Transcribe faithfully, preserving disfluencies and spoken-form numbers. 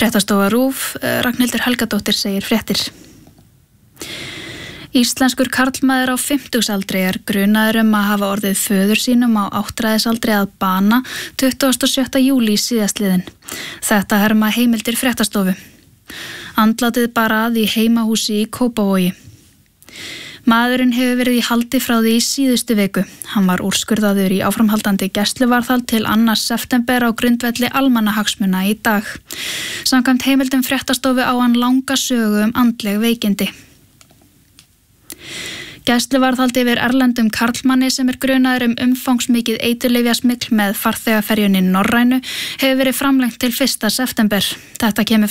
Fréttastofa RÚV, Ragnhildur Helgadóttir segir fréttir. Íslenskur karlmaður á fimmtugsaldri er grunaður um að hafa orðið föður sínum á áttræðisaldri að bana tuttugasta og sjötta júlí síðastliðinn. Þetta herma heimildir fréttastofu. Andlátið bara að í heimahúsi í Kópavogi. Maðurinn hefur verið í haldi frá því í síðustu viku. Hann var úrskurðaður í áframhaldandi gæsluvarðhald til annars september á grundvelli almannahagsmuna í dag. Samkvæmt heimildum fréttastofu á hann langa sögu um andleg veikindi. Gæsluvarðhald yfir erlendum karlmanni sem er grunaður um umfangsmikið eiturlyfjasmygl með farþegaferjunni Norrænu hefur verið framlengt til fyrsta september. Þetta kemur